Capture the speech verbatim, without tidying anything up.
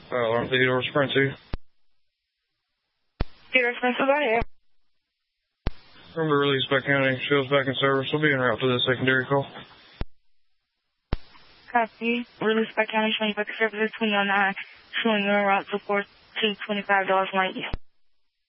Uh, Alarm Theodore Sprint two. Theodore Sprint two, go ahead. Remember release by county. Shows back in service. We'll be en route to the secondary call. Copy. Release by county, showing back in service twenty oh nine. Showing you en route to four two twenty-five dollars right.